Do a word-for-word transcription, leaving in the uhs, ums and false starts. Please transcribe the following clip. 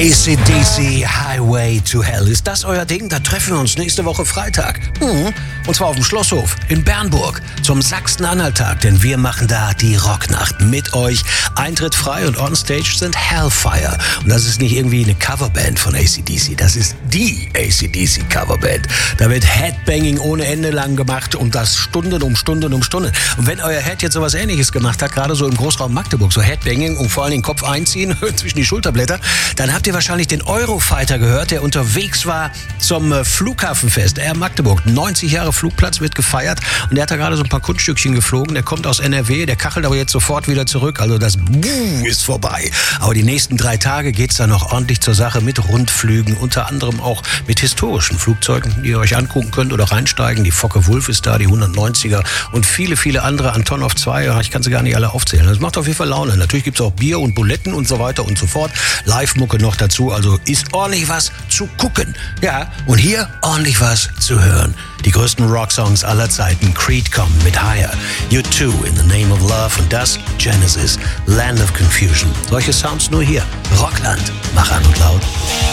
A C D C Highway to Hell. Ist das euer Ding? Da treffen wir uns nächste Woche Freitag. Mhm. Und zwar auf dem Schlosshof in Bernburg zum Sachsen-Anhalt-Tag, denn wir machen da die Rocknacht mit euch. Eintritt frei und on stage sind Hellfire. Und das ist nicht irgendwie eine Coverband von A C D C, das ist die A C D C Coverband. Da wird Headbanging ohne Ende lang gemacht und das Stunden um Stunden um Stunden. Und wenn euer Head jetzt sowas Ähnliches gemacht hat, gerade so im Großraum Magdeburg, so Headbanging und vor allem den Kopf einziehen zwischen die Schulterblätter, dann habt ihr wahrscheinlich den Eurofighter gehört, der unterwegs war zum äh, Flughafenfest Air Magdeburg. neunzig Jahre Flugplatz wird gefeiert und der hat da gerade so ein paar Kunststückchen geflogen. Der kommt aus N R W, der kachelt aber jetzt sofort wieder zurück. Also das Buh ist vorbei. Aber die nächsten drei Tage geht's dann noch ordentlich zur Sache mit Rundflügen, unter anderem auch mit historischen Flugzeugen, die ihr euch angucken könnt oder reinsteigen. Die Focke-Wulf ist da, die hundertneunziger und viele, viele andere. Antonov zwei, ich kann sie gar nicht alle aufzählen. Das macht auf jeden Fall Laune. Natürlich gibt's auch Bier und Buletten und so weiter und so fort. Live-Mucke noch dazu, also ist ordentlich was zu gucken. Ja, und hier ordentlich was zu hören. Die größten Rocksongs aller Zeiten. Creed kommen mit Higher, U zwei in the Name of Love und das Genesis, Land of Confusion. Solche Sounds nur hier. Rockland. Mach an und laut.